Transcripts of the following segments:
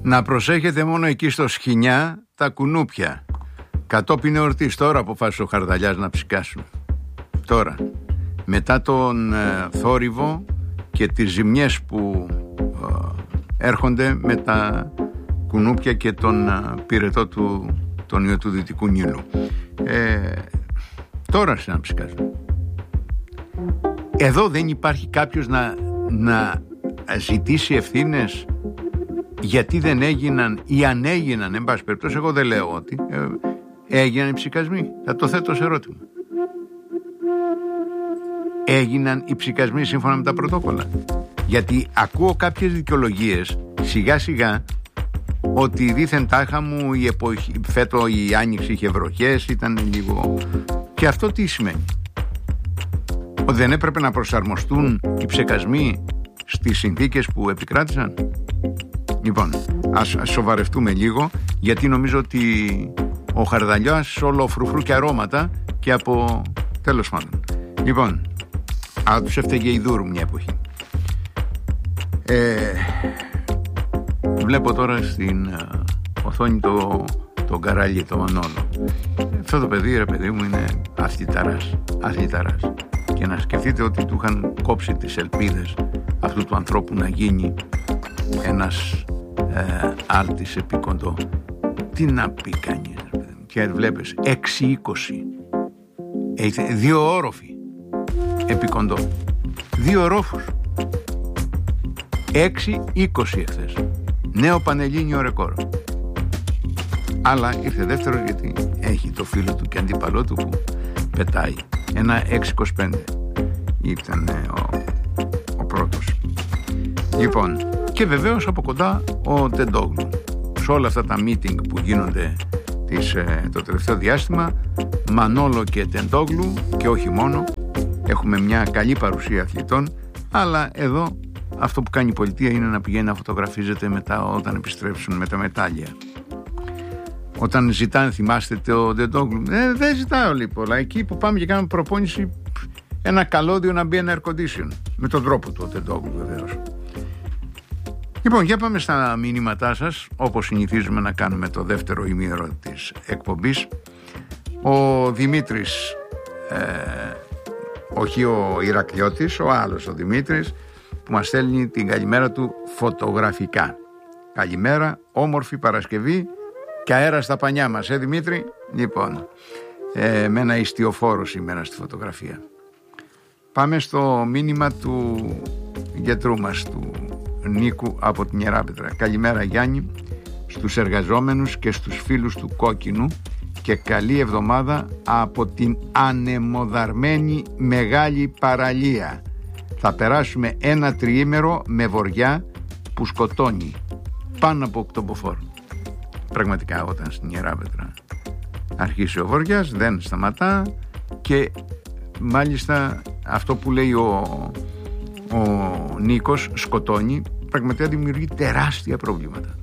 Να προσέχετε μόνο εκεί στο Σχοινιά τα κουνούπια. Κατόπιν εορτής, τώρα αποφάσισε ο Χαρδαλιάς να ψικάσουν. Τώρα, μετά τον θόρυβο και τις ζημιές που έρχονται με τα κουνούπια και τον πυρετό τον ιό του Δυτικού Νείλου. Τώρα να ψικάσουν. Εδώ δεν υπάρχει κάποιος να ζητήσει ευθύνες γιατί δεν έγιναν ή αν έγιναν, εν πάση περιπτώσει, εγώ δεν λέω ότι έγιναν οι ψικασμοί. Θα το θέτω σε ερώτημα. Έγιναν οι ψικασμοί σύμφωνα με τα πρωτόκολλα? Γιατί ακούω κάποιες δικαιολογίες σιγά σιγά ότι δήθεν τάχα μου η εποχή, φέτο η άνοιξη είχε βροχές, ήταν λίγο. Και αυτό τι σημαίνει? Ότι δεν έπρεπε να προσαρμοστούν οι ψεκασμοί στις συνθήκες που επικράτησαν? Λοιπόν, ας σοβαρευτούμε λίγο, γιατί νομίζω ότι ο Χαρδαλιάς όλο φρουφρού και αρώματα και από τέλος πάντων. Λοιπόν, αλλά τους έφταιγε η Δούρου μια εποχή. Βλέπω τώρα στην οθόνη τον Καραλί, το Μανόλο. Αυτό το παιδί, ρε παιδί μου, είναι αθληταράς. Και να σκεφτείτε ότι του είχαν κόψει τις ελπίδες αυτού του ανθρώπου να γίνει ένας άλτης επικοντό. Τι να πει κανείς? Και βλέπεις 6-20 δύο όροφοι επικοντό, 2 ορόφους, 6-20 εχθές, νέο πανελλήνιο ρεκόρ. Αλλά ήρθε δεύτερο γιατί έχει το φίλο του και αντίπαλό του που πετάει ένα 6-25. Ήταν ο πρώτος. Λοιπόν, και βεβαίως από κοντά ο Τεντόγλου. Σε όλα αυτά τα meeting που γίνονται το τελευταίο διάστημα, Μανόλο και Τεντόγλου, και όχι μόνο, έχουμε μια καλή παρουσία αθλητών, αλλά εδώ αυτό που κάνει η πολιτεία είναι να πηγαίνει να φωτογραφίζεται μετά όταν επιστρέψουν με τα μετάλλια. Όταν ζητάνε, θυμάστε το Τεντόγλου, δεν ζητάω λοιπόν, εκεί που πάμε και κάνουμε προπόνηση, ένα καλώδιο να μπει ένα air condition, με τον τρόπο του ο Τεντόγλου βεβαίως. Λοιπόν, για πάμε στα μηνύματά σας, όπως συνηθίζουμε να κάνουμε το δεύτερο ημίωρο της εκπομπής. Ο Δημήτρης, όχι ο Ηρακλειώτης, ο άλλος ο Δημήτρης, που μας στέλνει την καλημέρα του φωτογραφικά. Καλημέρα, όμορφη Παρασκευή και αέρα στα πανιά μας, Δημήτρη? Λοιπόν, με ένα ιστιοφόρο σήμερα στη φωτογραφία. Πάμε στο μήνυμα του γιατρού μας, του Νίκου από την Ιεράπετρα. Καλημέρα Γιάννη, στους εργαζόμενους και στους φίλους του Κόκκινου και καλή εβδομάδα από την ανεμοδαρμένη Μεγάλη Παραλία. Θα περάσουμε ένα τριήμερο με βοριά που σκοτώνει πάνω από οκτωποφόρ. Πραγματικά όταν στην Ιεράπετρα αρχίσει ο βοριάς δεν σταματά και μάλιστα αυτό που λέει ο Νίκος, σκοτώνει, πραγματικά δημιουργεί τεράστια προβλήματα.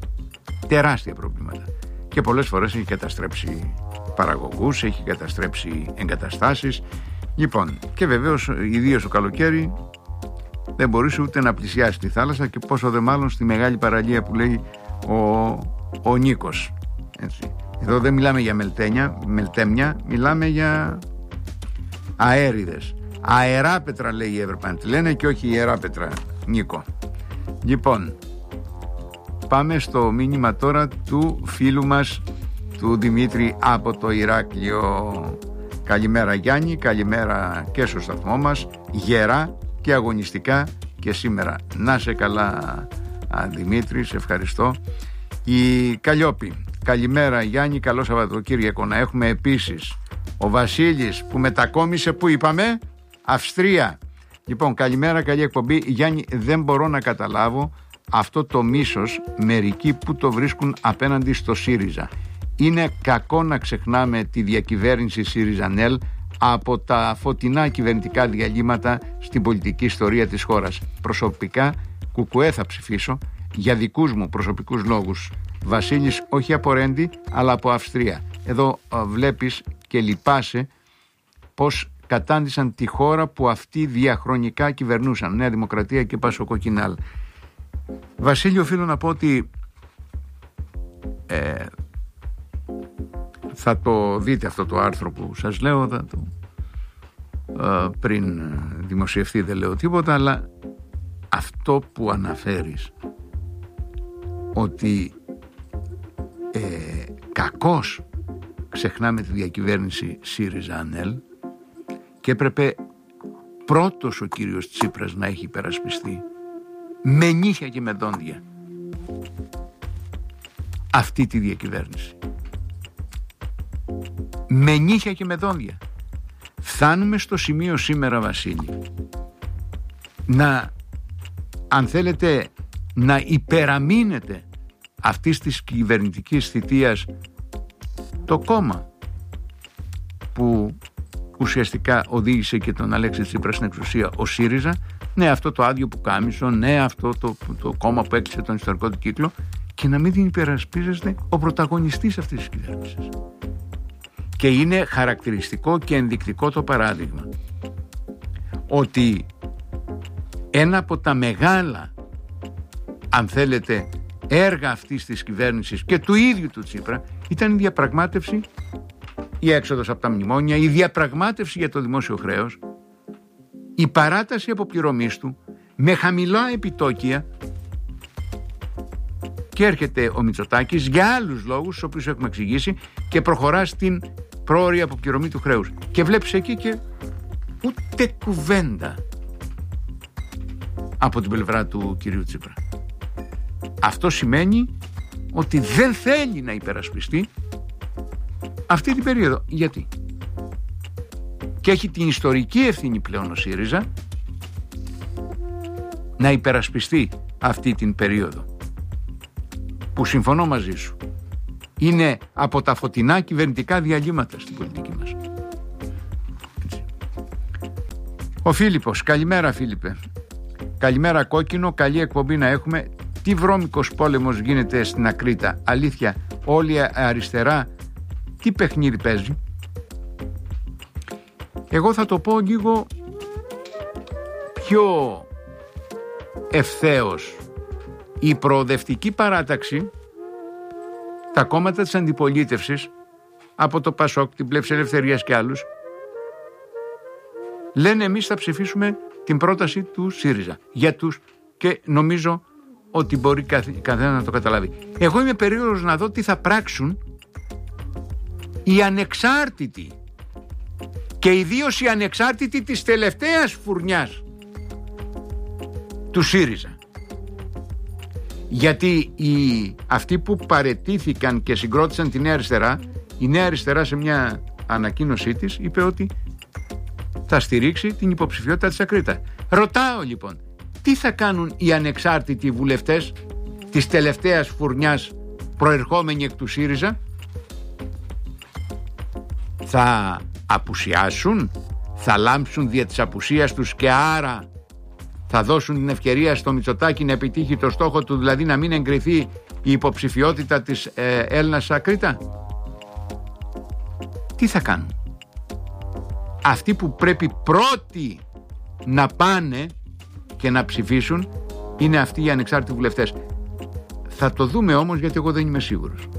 Και πολλές φορές έχει καταστρέψει παραγωγούς, έχει καταστρέψει εγκαταστάσεις. Λοιπόν, και βεβαίως ιδίως το καλοκαίρι δεν μπορείς ούτε να πλησιάσει τη θάλασσα, και πόσο δε μάλλον στη Μεγάλη Παραλία που λέει ο Νίκος. Έτσι. Εδώ δεν μιλάμε για μελτέμια, μιλάμε για αέριδες. Αεράπετρα λέει η Ευρωπαϊκή, λένε, και όχι Ιεράπετρα, Νίκο. Λοιπόν, πάμε στο μήνυμα τώρα του φίλου μας του Δημήτρη από το Ηράκλειο. Καλημέρα Γιάννη, καλημέρα και στο σταθμό μας, γερά και αγωνιστικά και σήμερα. Να σε καλά Δημήτρη, σε ευχαριστώ. Η Καλλιόπη, καλημέρα Γιάννη, καλό Σαββατοκύριακο να έχουμε. Επίσης ο Βασίλης που μετακόμισε, που είπαμε, Αυστρία. Λοιπόν, καλημέρα, καλή εκπομπή. Γιάννη, δεν μπορώ να καταλάβω αυτό το μίσος μερικοί που το βρίσκουν απέναντι στο ΣΥΡΙΖΑ. Είναι κακό να ξεχνάμε τη διακυβέρνηση ΣΥΡΙΖΑ-ΝΕΛ από τα φωτεινά κυβερνητικά διαλύματα στην πολιτική ιστορία της χώρας. Προσωπικά κουκουέ θα ψηφίσω για δικούς μου προσωπικούς λόγους. Βασίλης, όχι από Ρέντι αλλά από Αυστρία. Εδώ βλέπεις και λυπάσαι πως κατάντησαν τη χώρα που αυτοί διαχρονικά κυβερνούσαν, Νέα Δημοκρατία και Πασοκοκινάλ. Βασίλη, οφείλω να πω ότι Θα το δείτε αυτό το άρθρο που σας λέω, πριν δημοσιευτεί, δεν λέω τίποτα, αλλά αυτό που αναφέρεις, ότι κακώς ξεχνάμε τη διακυβέρνηση ΣΥΡΙΖΑ-ΑΝΕΛ και έπρεπε πρώτος ο κύριος Τσίπρας να έχει υπερασπιστεί με νύχια και με δόντια αυτή τη διακυβέρνηση. Με νύχια και με δόντια. Φτάνουμε στο σημείο σήμερα, Βασίλη, να, αν θέλετε, να υπεραμείνετε αυτής της κυβερνητικής θητείας το κόμμα που ουσιαστικά οδήγησε και τον Αλέξη Τσίπρα στην εξουσία, ο ΣΥΡΙΖΑ, ναι, αυτό το άδειο που κάμισο, ναι, αυτό το κόμμα που έκλεισε τον ιστορικό του κύκλο, και να μην την υπερασπίζεστε ο πρωταγωνιστής αυτής της κυβέρνησης. Και είναι χαρακτηριστικό και ενδεικτικό το παράδειγμα ότι ένα από τα μεγάλα, αν θέλετε, έργα αυτής της κυβέρνησης και του ίδιου του Τσίπρα ήταν η διαπραγμάτευση, η έξοδος από τα μνημόνια, η διαπραγμάτευση για το δημόσιο χρέος, η παράταση αποπληρωμής του με χαμηλά επιτόκια, και έρχεται ο Μητσοτάκης για άλλους λόγους, στους οποίους έχουμε εξηγήσει, και προχωρά στην πρόωρη αποπληρωμή του χρέους. Και βλέπεις εκεί και ούτε κουβέντα από την πλευρά του κυρίου Τσίπρα. Αυτό σημαίνει ότι δεν θέλει να υπερασπιστεί αυτή την περίοδο. Γιατί? Και έχει την ιστορική ευθύνη πλέον ο ΣΥΡΙΖΑ να υπερασπιστεί αυτή την περίοδο, που συμφωνώ μαζί σου, είναι από τα φωτεινά κυβερνητικά διαλύματα στην πολιτική μας. Έτσι. Ο Φίλιππος, καλημέρα Φίλιππε. Καλημέρα Κόκκινο, καλή εκπομπή να έχουμε. Τι βρώμικος πόλεμος γίνεται στην Ακρίτα? Αλήθεια, όλη αριστερά τι παιχνίδι παίζει? Εγώ θα το πω λίγο πιο ευθέως. Η προοδευτική παράταξη, τα κόμματα της αντιπολίτευσης, από το ΠΑΣΟΚ, την Πλεύση Ελευθερίας και άλλους, λένε εμείς θα ψηφίσουμε την πρόταση του ΣΥΡΙΖΑ για τους, και νομίζω ότι μπορεί καθένα να το καταλάβει. Εγώ είμαι περίεργος να δω τι θα πράξουν οι ανεξάρτητοι, και ιδίως οι ανεξάρτητοι της τελευταίας φουρνιάς του ΣΥΡΙΖΑ. Γιατί αυτοί που παραιτήθηκαν και συγκρότησαν τη Νέα Αριστερά, η Νέα Αριστερά σε μια ανακοίνωσή της είπε ότι θα στηρίξει την υποψηφιότητα της Ακρίτα. Ρωτάω λοιπόν, τι θα κάνουν οι ανεξάρτητοι βουλευτές της τελευταίας φουρνιάς προερχόμενοι εκ του ΣΥΡΙΖΑ? Θα απουσιάσουν, θα λάμψουν δια της απουσίας τους και άρα θα δώσουν την ευκαιρία στο Μητσοτάκη να επιτύχει το στόχο του, δηλαδή να μην εγκριθεί η υποψηφιότητα της Έλληνας Ακρίτα? Τι θα κάνουν? Αυτοί που πρέπει πρώτοι να πάνε και να ψηφίσουν είναι αυτοί οι ανεξάρτητοι βουλευτές. Θα το δούμε όμως, γιατί εγώ δεν είμαι σίγουρος.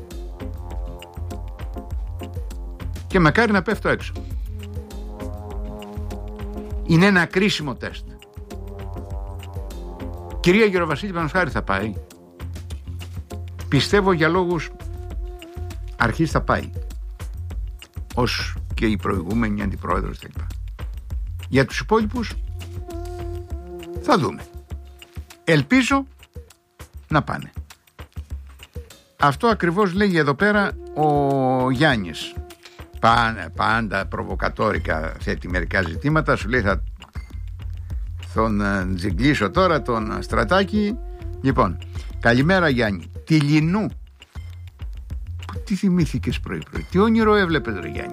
Και μακάρι να πέφτω έξω. Είναι ένα κρίσιμο τεστ. Κυρία Γεροβασίλη, Πανασχάρη θα πάει? Πιστεύω για λόγους αρχής θα πάει, ως και η προηγούμενη αντιπρόεδρος κλπ. Για τους υπόλοιπους θα δούμε. Ελπίζω να πάνε. Αυτό ακριβώς λέγει εδώ πέρα ο Γιάννης. Πάντα προβοκατόρικα θέτει μερικά ζητήματα. Σου λέει θα τον τζιγκλίσω τώρα τον Στρατάκη. Λοιπόν, καλημέρα Γιάννη. Τη Λινού. Τι θυμήθηκες πρωί-πρωί? Τι όνειρο έβλεπες ρε Γιάννη?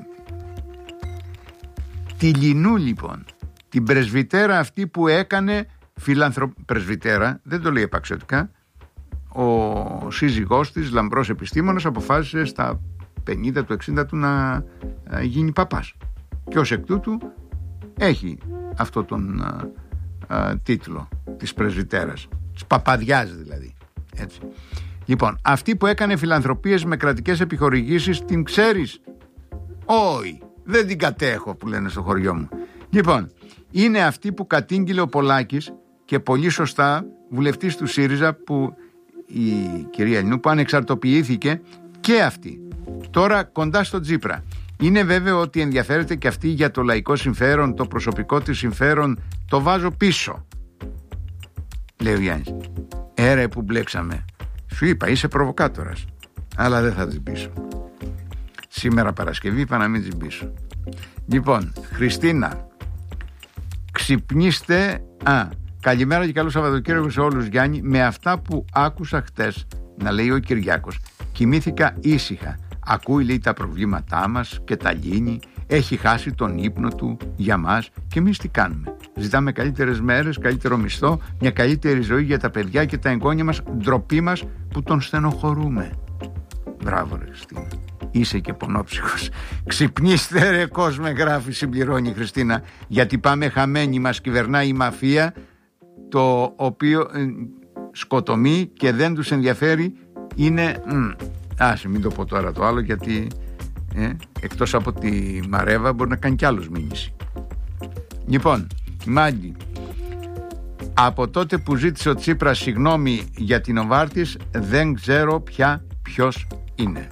Τη Λινού λοιπόν, την πρεσβυτέρα αυτή που έκανε πρεσβυτέρα, δεν το λέει επαξιωτικά. Ο σύζυγός της, λαμπρός επιστήμονας, αποφάσισε στα 50 του 60 του να γίνει παπάς, και ως εκ τούτου έχει αυτό τον τίτλο της πρεσβυτέρας, της παπαδιάς δηλαδή, έτσι. Λοιπόν, αυτή που έκανε φιλανθρωπίες με κρατικές επιχορηγήσεις, την ξέρεις? Όχι, δεν την κατέχω, που λένε στο χωριό μου. Λοιπόν, είναι αυτή που κατήγγειλε ο Πολάκης, και πολύ σωστά, βουλευτής του ΣΥΡΙΖΑ, που η κυρία Ελληνού, που ανεξαρτοποιήθηκε και αυτή. Τώρα κοντά στο Τσίπρα. Είναι βέβαιο ότι ενδιαφέρεται και αυτή για το λαϊκό συμφέρον, το προσωπικό της συμφέρον. Το βάζω πίσω, λέει ο Γιάννης. Έρε που μπλέξαμε. Σου είπα, είσαι προβοκάτορας. Αλλά δεν θα τσιμπήσω. Σήμερα Παρασκευή είπα να μην τσιμπήσω. Λοιπόν, Χριστίνα, ξυπνήστε. Καλημέρα και καλό Σαββατοκύριακο σε όλους, Γιάννη. Με αυτά που άκουσα χτες να λέει ο Κυριάκος, κοιμήθηκα ήσυχα. Ακούει, λέει, τα προβλήματά μας και τα λύνει. Έχει χάσει τον ύπνο του για μας. Και εμείς τι κάνουμε? Ζητάμε καλύτερες μέρες, καλύτερο μισθό, μια καλύτερη ζωή για τα παιδιά και τα εγγόνια μας. Ντροπή μας που τον στενοχωρούμε. Μπράβο, ρε Χριστίνα. Είσαι και πονόψυχος. Ξυπνήστε, ρε κόσμε, γράφει, συμπληρώνει η Χριστίνα. Γιατί πάμε χαμένοι, μας κυβερνάει η μαφία, το οποίο σκοτωμεί και δεν τους ενδιαφέρει. Είναι... Άσε, μην το πω τώρα το άλλο, γιατί εκτός από τη Μαρέβα μπορεί να κάνει κι άλλος μήνυση. Λοιπόν, η Μάγκη, από τότε που ζήτησε ο Τσίπρας συγγνώμη για την Νοβάρτης, δεν ξέρω πια ποιος είναι.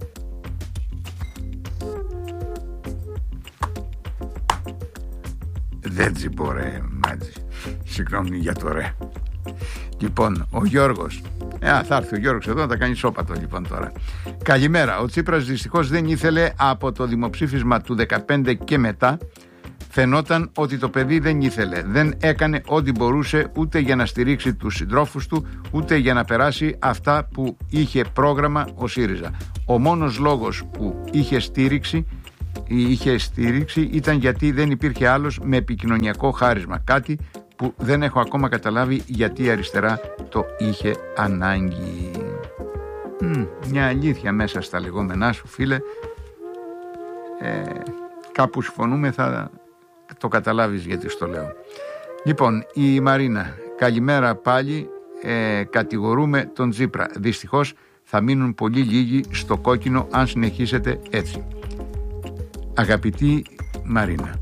Δεν τσιμπώ, ρε Μάτζη. Συγγνώμη για το ρε. Λοιπόν, ο Γιώργος. Θα έρθει ο Γιώργος εδώ να τα κάνει σώπατο λοιπόν τώρα. Καλημέρα. Ο Τσίπρας δυστυχώς δεν ήθελε, από το δημοψήφισμα του 2015 και μετά. Φαινόταν ότι το παιδί δεν ήθελε. Δεν έκανε ό,τι μπορούσε, ούτε για να στηρίξει τους συντρόφους του, ούτε για να περάσει αυτά που είχε πρόγραμμα ο ΣΥΡΙΖΑ. Ο μόνος λόγος που είχε στήριξη ήταν γιατί δεν υπήρχε άλλος με επικοινωνιακό χάρισμα. Κάτι που δεν έχω ακόμα καταλάβει γιατί η αριστερά το είχε ανάγκη. Μια αλήθεια μέσα στα λεγόμενά σου, φίλε. Κάπου συμφωνούμε, θα το καταλάβεις γιατί στο λέω. Λοιπόν, η Μαρίνα, καλημέρα πάλι. Κατηγορούμε τον Τσίπρα. Δυστυχώς θα μείνουν πολύ λίγοι στο κόκκινο αν συνεχίσετε έτσι. Αγαπητή Μαρίνα,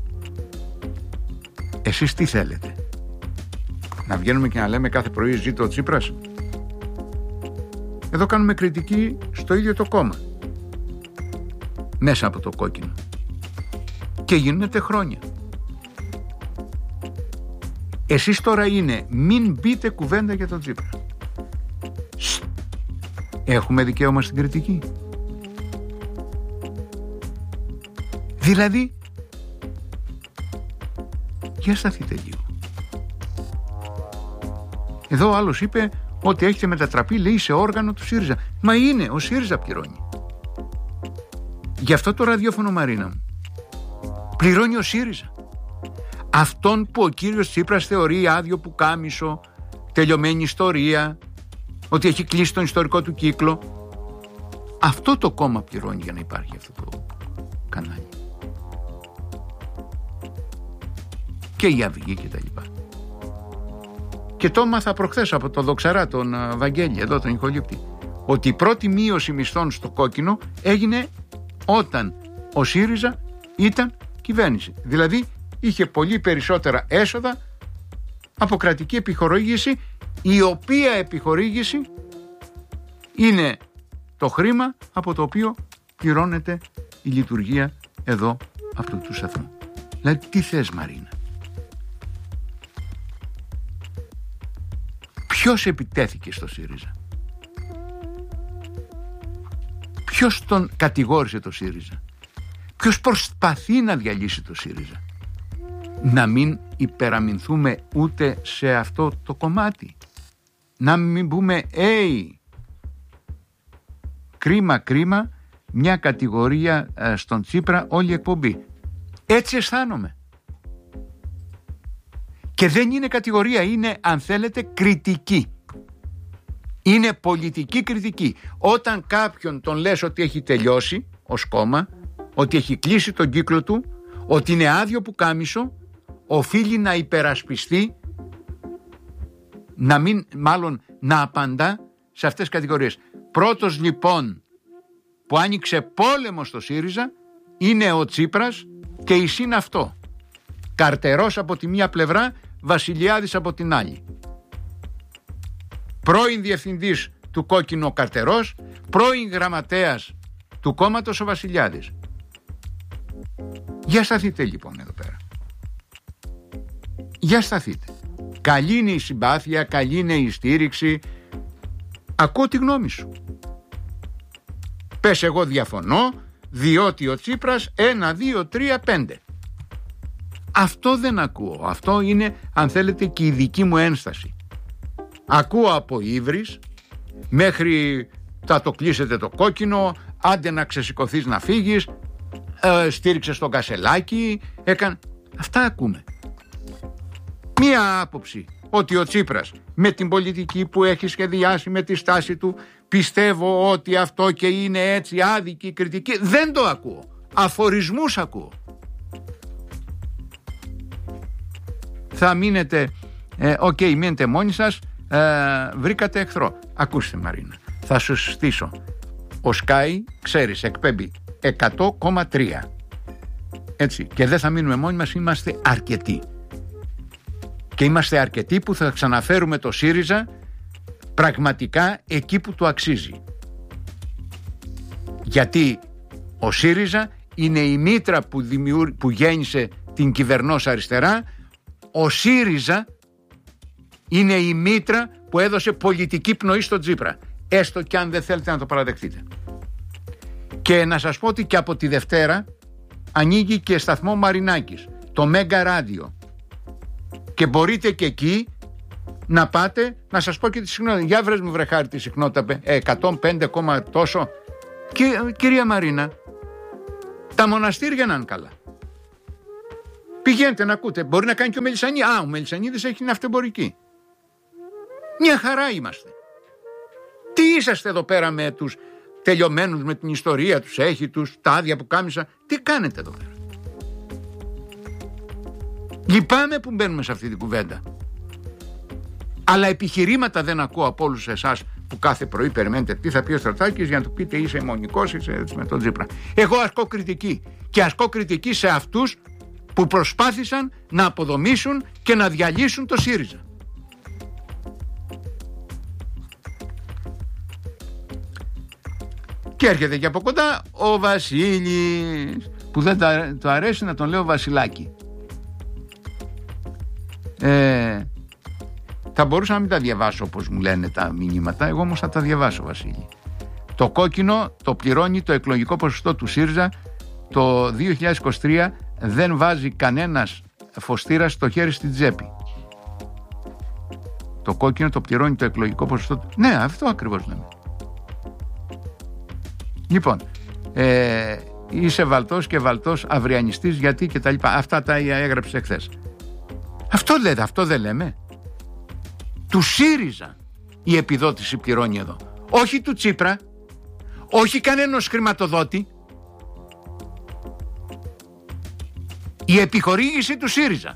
εσείς τι θέλετε? Να βγαίνουμε και να λέμε κάθε πρωί ζήτω ο Τσίπρας? Εδώ κάνουμε κριτική στο ίδιο το κόμμα, μέσα από το κόκκινο, και γίνεται χρόνια. Εσείς τώρα είναι μην μπείτε κουβέντα για τον Τσίπρα. Έχουμε δικαίωμα στην κριτική? Δηλαδή, για σταθείτε λίγο. Εδώ ο άλλος είπε ότι έχετε μετατραπεί, λέει, σε όργανο του ΣΥΡΙΖΑ. Μα είναι, ο ΣΥΡΙΖΑ πληρώνει. Γι' αυτό το ραδιόφωνο, Μαρίνα μου, πληρώνει ο ΣΥΡΙΖΑ. Αυτόν που ο κύριος Τσίπρας θεωρεί άδειο πουκάμισο, τελειωμένη ιστορία, ότι έχει κλείσει τον ιστορικό του κύκλο, αυτό το κόμμα πληρώνει για να υπάρχει αυτό το κανάλι. Και η Αυγή και τα λοιπά. Και το έμαθα προχθές από το δοξαρά, τον Βαγγέλη, εδώ τον ηχολήπτη, ότι η πρώτη μείωση μισθών στο κόκκινο έγινε όταν ο ΣΥΡΙΖΑ ήταν κυβέρνηση. Δηλαδή είχε πολύ περισσότερα έσοδα από κρατική επιχορήγηση, η οποία επιχορήγηση είναι το χρήμα από το οποίο πληρώνεται η λειτουργία εδώ αυτού του σταθμού. Δηλαδή τι θες, Μαρίνα? Ποιος επιτέθηκε στο ΣΥΡΙΖΑ? Ποιος τον κατηγόρησε το ΣΥΡΙΖΑ? Ποιος προσπαθεί να διαλύσει το ΣΥΡΙΖΑ? Να μην υπεραμεινθούμε ούτε σε αυτό το κομμάτι. Να μην πούμε κρίμα, μια κατηγορία στον Τσίπρα όλη η εκπομπή. Έτσι αισθάνομαι. Και δεν είναι κατηγορία, είναι, αν θέλετε, κριτική. Είναι πολιτική κριτική. Όταν κάποιον τον λες ότι έχει τελειώσει ως κόμμα, ότι έχει κλείσει τον κύκλο του, ότι είναι άδειο πουκάμισο, οφείλει να υπερασπιστεί, να απαντά σε αυτές τις κατηγορίες. Πρώτος λοιπόν που άνοιξε πόλεμο στο ΣΥΡΙΖΑ είναι ο Τσίπρας και η συν αυτό. Καρτερός από τη μία πλευρά, Βασιλιάδης από την άλλη. Πρώην διευθυντής του Κόκκινου ο Καρτερός, πρώην γραμματέας του κόμματος ο Βασιλιάδης. Για σταθείτε λοιπόν εδώ πέρα. Για σταθείτε. Καλή είναι η συμπάθεια, καλή είναι η στήριξη. Ακούω τη γνώμη σου. Πες εγώ διαφωνώ, διότι ο Τσίπρας 1, 2, 3, 5. Αυτό δεν ακούω. Αυτό είναι, αν θέλετε, και η δική μου ένσταση. Ακούω από ύβρις μέχρι θα το κλείσετε το κόκκινο, άντε να ξεσηκωθείς να φύγεις, στήριξε στον Κασελάκη, αυτά ακούμε. Μία άποψη ότι ο Τσίπρας με την πολιτική που έχει σχεδιάσει, με τη στάση του, πιστεύω ότι αυτό και είναι έτσι άδικη κριτική, δεν το ακούω. Αφορισμούς ακούω. Θα μείνετε, μείνετε μόνοι σας, βρήκατε εχθρό. Ακούστε Μαρίνα, θα σου στήσω. Ο Sky, ξέρεις, εκπέμπει 100,3. Έτσι, και δεν θα μείνουμε μόνοι μας, είμαστε αρκετοί. Και είμαστε αρκετοί που θα ξαναφέρουμε το ΣΥΡΙΖΑ πραγματικά εκεί που του αξίζει. Γιατί ο ΣΥΡΙΖΑ είναι η μήτρα που γέννησε την κυβερνώσα αριστερά. Ο ΣΥΡΙΖΑ είναι η μήτρα που έδωσε πολιτική πνοή στον Τσίπρα. Έστω και αν δεν θέλετε να το παραδεχτείτε. Και να σας πω ότι και από τη Δευτέρα ανοίγει και σταθμό Μαρινάκης, το Μέγκα Ράδιο. Και μπορείτε και εκεί να πάτε, να σας πω και τη συχνότητα. Για βρες μου βρεχάρι τη συχνότητα, 105, τόσο. Κυρία Μαρίνα, τα μοναστήρια να είναι καλά. Πηγαίνετε να ακούτε. Μπορεί να κάνει και ο Μελισσανίδης. Ο Μελισσανίδης έχει ναυτεμπορική. Μια χαρά είμαστε. Τι είσαστε εδώ πέρα με τους τελειωμένους, με την ιστορία τους, έχει τους, τα άδεια που κάμισα. Τι κάνετε εδώ πέρα? Λυπάμαι που μπαίνουμε σε αυτή την κουβέντα. Αλλά επιχειρήματα δεν ακούω από όλους εσάς που κάθε πρωί περιμένετε τι θα πει ο Στρατάκης για να του πείτε είσαι αιμονικός, είσαι έτσι με τον Τσίπρα. Εγώ ασκώ κριτική. Και ασκώ κριτική σε αυτούς που προσπάθησαν να αποδομήσουν και να διαλύσουν το ΣΥΡΙΖΑ. Και έρχεται και από κοντά ο Βασίλης, που δεν του αρέσει να τον λέω Βασιλάκη. Θα μπορούσα να μην τα διαβάσω όπως μου λένε τα μηνύματα, εγώ όμως θα τα διαβάσω, Βασίλη. Το κόκκινο το πληρώνει το εκλογικό ποσοστό του ΣΥΡΙΖΑ. Το 2023 δεν βάζει κανένας φωστήρας το χέρι στην τσέπη. Το κόκκινο το πληρώνει το εκλογικό ποσοστό του. Ναι, αυτό ακριβώς λέμε. Λοιπόν, είσαι βαλτός και βαλτός αυριανιστής γιατί και τα λοιπά. Αυτά τα έγραψε εχθές. Αυτό δεν λέμε. Του ΣΥΡΙΖΑ η επιδότηση πληρώνει εδώ. Όχι του Τσίπρα. Όχι κανένας χρηματοδότη. Η επιχορήγηση του ΣΥΡΙΖΑ.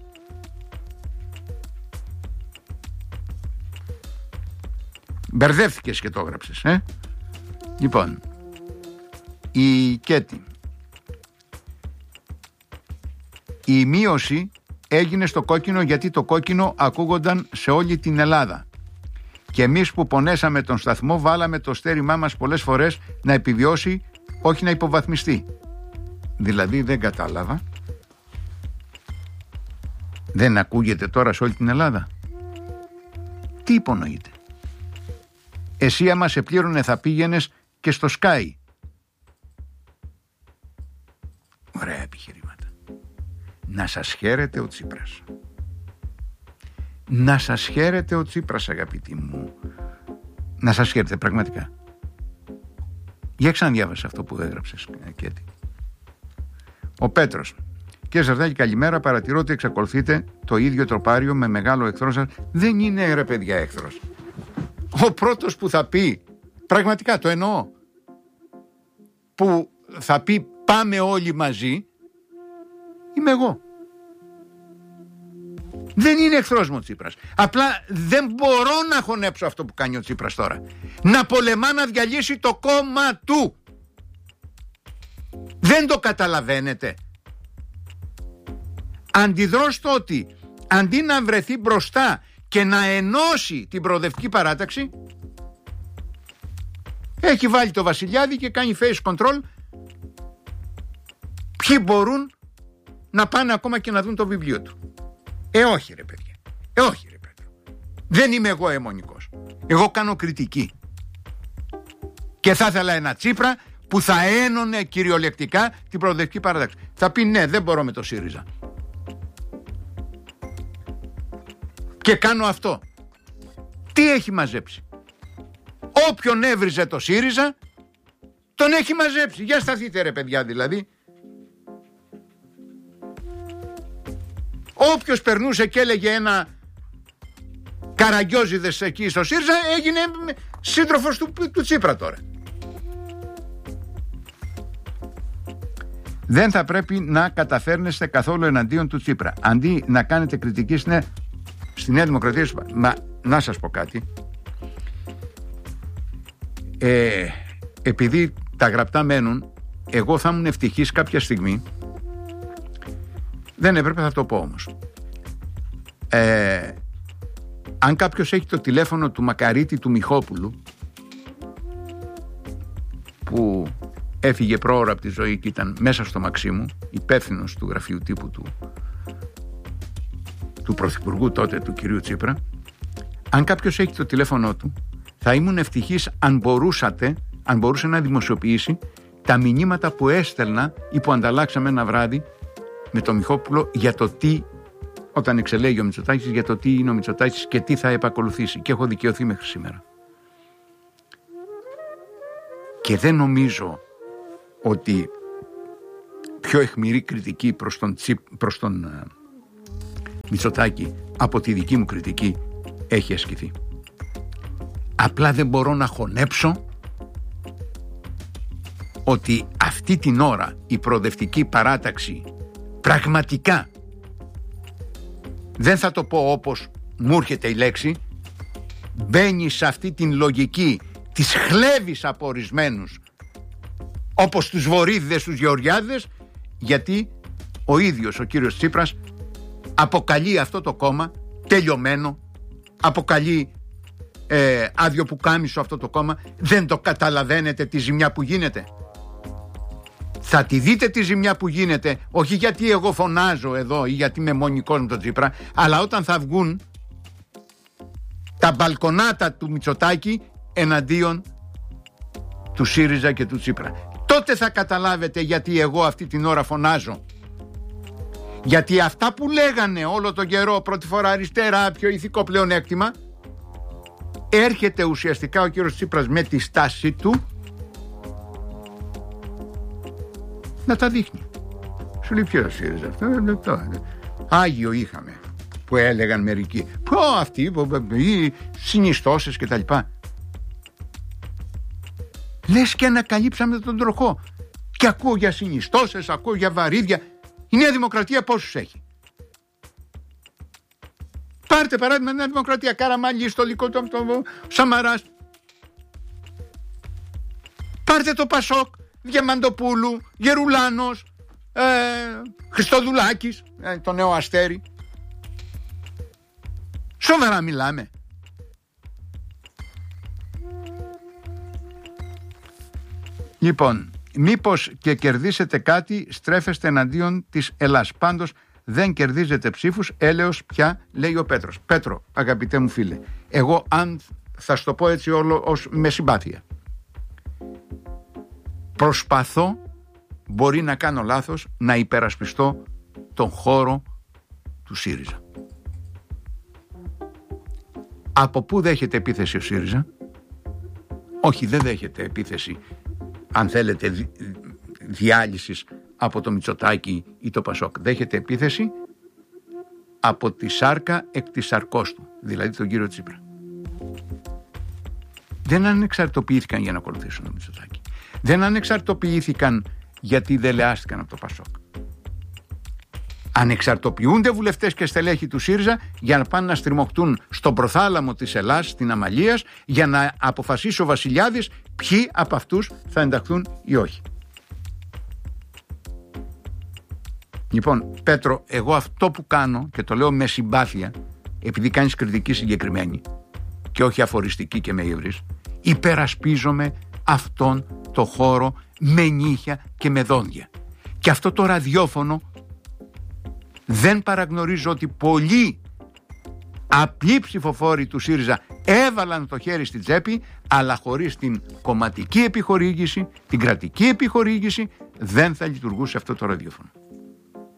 Μπερδεύτηκες και το έγραψες, Λοιπόν, η Κέτη. Η μείωση έγινε στο κόκκινο γιατί το κόκκινο ακούγονταν σε όλη την Ελλάδα. Και εμείς που πονέσαμε τον σταθμό βάλαμε το στέρημά μας πολλές φορές να επιβιώσει, όχι να υποβαθμιστεί. Δηλαδή δεν κατάλαβα. Δεν ακούγεται τώρα σε όλη την Ελλάδα? Τι υπονοείται? Εσύ άμα σε πλήρωνε θα πήγαινες και στο Sky. Ωραία επιχειρήματα. Να σας χαίρεται ο Τσίπρας. Να σας χαίρεται ο Τσίπρας, αγαπητοί μου. Να σας χαίρεται πραγματικά. Για ξαναδιάβασε αυτό που έγραψες, Κέτη. Ο Πέτρος. Κύριε Σαρτάκη, καλημέρα. Παρατηρώ ότι εξακολουθείτε το ίδιο τροπάριο με μεγάλο εχθρό σας. Δεν είναι, ρε παιδιά, εχθρός. Ο πρώτος που θα πει, πραγματικά το εννοώ, που θα πει πάμε όλοι μαζί, είμαι εγώ. Δεν είναι εχθρός μου ο Τσίπρας. Απλά δεν μπορώ να χωνέψω αυτό που κάνει ο Τσίπρας τώρα. Να πολεμά να διαλύσει το κόμμα του. Δεν το καταλαβαίνετε? Αντιδρώ στο ότι αντί να βρεθεί μπροστά και να ενώσει την προοδευτική παράταξη, έχει βάλει το Βασιλιάδη και κάνει face control ποιοι μπορούν να πάνε ακόμα και να δουν το βιβλίο του. Όχι ρε παιδιά, όχι ρε Πέτρο. Δεν είμαι εγώ αιμονικός. Εγώ κάνω κριτική. Και θα ήθελα ένα Τσίπρα που θα ένωνε κυριολεκτικά την προοδευτική παράταξη. Θα πει ναι, δεν μπορώ με το ΣΥΡΙΖΑ. Και κάνω αυτό. Τι έχει μαζέψει? Όποιον έβριζε το ΣΥΡΙΖΑ τον έχει μαζέψει. Για σταθείτε ρε παιδιά δηλαδή. Όποιος περνούσε και έλεγε ένα Καραγκιόζηδες εκεί στο ΣΥΡΙΖΑ έγινε σύντροφος του Τσίπρα τώρα. Δεν θα πρέπει να καταφέρνεστε καθόλου εναντίον του Τσίπρα. Αντί να κάνετε κριτική στη Νέα Δημοκρατία, να σας πω κάτι. Επειδή τα γραπτά μένουν, εγώ θα ήμουν ευτυχής κάποια στιγμή. Δεν έπρεπε, θα το πω όμως. Αν κάποιος έχει το τηλέφωνο του Μακαρίτη του Μιχόπουλου, που έφυγε πρόωρα από τη ζωή και ήταν μέσα στο Μαξίμου, υπεύθυνος του γραφείου τύπου του Πρωθυπουργού τότε, του κυρίου Τσίπρα, αν κάποιος έχει το τηλέφωνο του, θα ήμουν ευτυχής αν μπορούσε να δημοσιοποιήσει τα μηνύματα που έστελνα ή που ανταλλάξαμε ένα βράδυ με τον Μιχόπουλο για το τι, όταν εξελέγει ο Μητσοτάκης, για το τι είναι ο Μητσοτάκης και τι θα επακολουθήσει. Και έχω δικαιωθεί μέχρι σήμερα. Και δεν νομίζω ότι πιο αιχμηρή κριτική προς τον Μητσοτάκη από τη δική μου κριτική έχει ασκηθεί. Απλά δεν μπορώ να χωνέψω ότι αυτή την ώρα η προοδευτική παράταξη πραγματικά, δεν θα το πω όπως μου έρχεται η λέξη, μπαίνει σε αυτή την λογική της χλέβης από ορισμένους, όπως τους Βορύδιδες, τους Γεωργιάδες, γιατί ο ίδιος ο κύριος Τσίπρας αποκαλεί αυτό το κόμμα τελειωμένο, αποκαλεί άδειο πουκάμισο αυτό το κόμμα. Δεν το καταλαβαίνετε τη ζημιά που γίνεται? Θα τη δείτε τη ζημιά που γίνεται, όχι γιατί εγώ φωνάζω εδώ ή γιατί είμαι μονικός με τον Τσίπρα, αλλά όταν θα βγουν τα μπαλκονάτα του Μητσοτάκη εναντίον του ΣΥΡΙΖΑ και του Τσίπρα. Τότε θα καταλάβετε γιατί εγώ αυτή την ώρα φωνάζω. Γιατί αυτά που λέγανε όλο τον καιρό, πρώτη φορά αριστερά, πιο ηθικό πλεονέκτημα, έρχεται ουσιαστικά ο κύριος Τσίπρας με τη στάση του να τα δείχνει. Σου λέει ποιος ΣΥΡΙΖΑ αυτό? Άγιο είχαμε που έλεγαν μερικοί. Πω αυτοί οι συνιστώσεις και τα λοιπά. Λες και ανακαλύψαμε τον τροχό. Και ακούω για συνιστώσεις, ακούω για βαρύδια. Η Νέα Δημοκρατία πόσους έχει? Πάρτε παράδειγμα Νέα Δημοκρατία, Καραμανλή, Στολικό, το Σαμαράς. Πάρτε το Πασόκ, Διαμαντοπούλου, Γερουλάνος, Χριστοδουλάκης, το νέο Αστέρι. Σοβαρά μιλάμε? Λοιπόν, μήπως και κερδίσετε κάτι, στρέφεστε εναντίον της Ελλάς. Πάντως δεν κερδίζετε ψήφους, έλεος πια, λέει ο Πέτρος. Πέτρο, αγαπητέ μου φίλε, εγώ αν θα σου το πω έτσι όλο ως με συμπάθεια, προσπαθώ, μπορεί να κάνω λάθος, να υπερασπιστώ τον χώρο του ΣΥΡΙΖΑ. Από πού δέχεται επίθεση ο ΣΥΡΙΖΑ? Όχι, δεν δέχεται επίθεση, αν θέλετε, διάλυσης από το Μητσοτάκη ή το Πασόκ. Δέχεται επίθεση από τη σάρκα εκ της σαρκός του, δηλαδή τον κύριο Τσίπρα. Δεν ανεξαρτοποιήθηκαν για να ακολουθήσουν τον Μητσοτάκη. Δεν ανεξαρτοποιήθηκαν γιατί δεν λεάστηκαν από το Πασόκ. ανεξαρτοποιούνται βουλευτές και στελέχη του ΣΥΡΙΖΑ για να πάνε να στριμωχτούν στον προθάλαμο της Ελλάδας, στην Αμαλίας, για να αποφασίσει ο Βασιλιάδης ποιοι από αυτούς θα ενταχθούν ή όχι. Λοιπόν, Πέτρο, εγώ αυτό που κάνω, και το λέω με συμπάθεια, επειδή κάνεις κριτική συγκεκριμένη και όχι αφοριστική και με ύβρις, υπερασπίζομαι αυτόν το χώρο με νύχια και με δόντια. Και αυτό το ραδιόφωνο δεν παραγνωρίζω ότι πολλοί απλοί ψηφοφόροι του ΣΥΡΙΖΑ έβαλαν το χέρι στη τσέπη, αλλά χωρίς την κομματική επιχορήγηση, την κρατική επιχορήγηση, δεν θα λειτουργούσε αυτό το ραδιόφωνο.